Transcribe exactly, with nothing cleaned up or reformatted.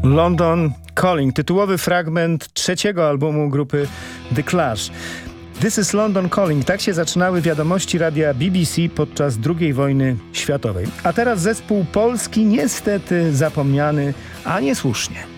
London Calling, tytułowy fragment trzeciego albumu grupy The Clash. This is London Calling. Tak się zaczynały wiadomości radia B B C podczas drugiej wojny światowej. A teraz zespół polski, niestety zapomniany, a niesłusznie.